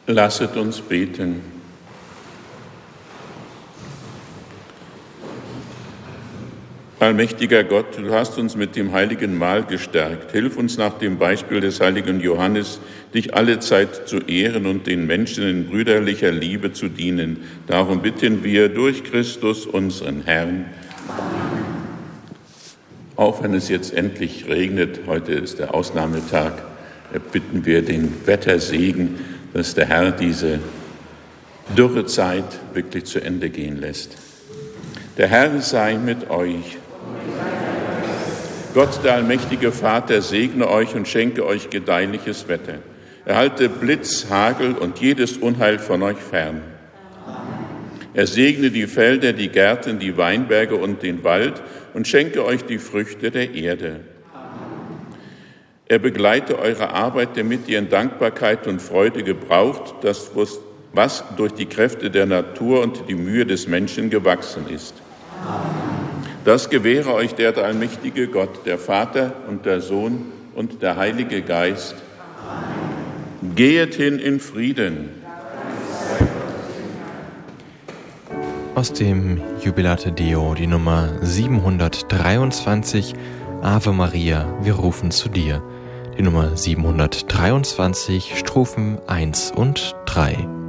Lasset uns beten. Allmächtiger Gott, du hast uns mit dem heiligen Mahl gestärkt. Hilf uns nach dem Beispiel des heiligen Johannes, dich alle Zeit zu ehren und den Menschen in brüderlicher Liebe zu dienen. Darum bitten wir durch Christus, unseren Herrn. Auch wenn es jetzt endlich regnet, heute ist der Ausnahmetag, bitten wir den Wettersegen, dass der Herr diese Dürrezeit wirklich zu Ende gehen lässt. Der Herr sei mit euch. Gott, der allmächtige Vater, segne euch und schenke euch gedeihliches Wetter. Er halte Blitz, Hagel und jedes Unheil von euch fern. Er segne die Felder, die Gärten, die Weinberge und den Wald und schenke euch die Früchte der Erde. Er begleite eure Arbeit, damit ihr in Dankbarkeit und Freude gebraucht, das, was durch die Kräfte der Natur und die Mühe des Menschen gewachsen ist. Das gewähre euch der allmächtige Gott, der Vater und der Sohn und der Heilige Geist. Gehet hin in Frieden. Aus dem Jubilate Deo, die Nummer 723, Ave Maria, wir rufen zu dir. Die Nummer 723, Strophen 1 und 3.